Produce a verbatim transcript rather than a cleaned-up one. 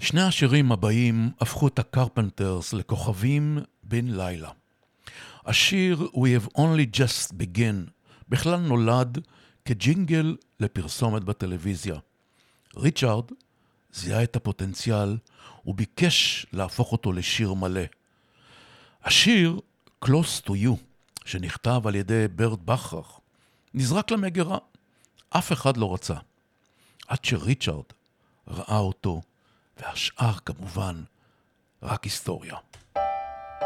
שני השירים הבאים הפכו את הקרפנטרס לכוכבים בן לילה. השיר We have only just begun בכלל נולד כג'ינגל לפרסומת בטלוויזיה. ריצ'ארד זיהה את הפוטנציאל וביקש להפוך אותו לשיר מלא. השיר Close to You, שנכתב על ידי ברט בכרך, נזרק למגירה. אף אחד לא רצה. עד שריצ'ארד ראה אותו, והשאר כמובן רק היסטוריה.